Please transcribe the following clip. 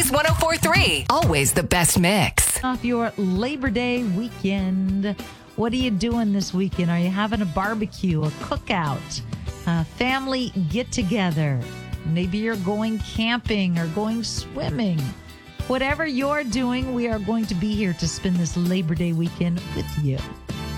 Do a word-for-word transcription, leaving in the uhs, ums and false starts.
Mix one oh four point three. Always the best mix. Off your Labor Day weekend. What are you doing this weekend? Are you having a barbecue, a cookout, a family get-together? Maybe you're going camping or going swimming. Whatever you're doing, we are going to be here to spend this Labor Day weekend with you.